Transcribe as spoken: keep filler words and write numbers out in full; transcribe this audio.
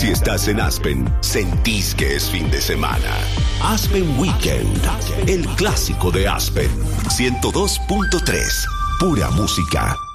Si estás en Aspen, sentís que es fin de semana. Aspen Weekend, el clásico de Aspen. ciento dos punto tres, pura música.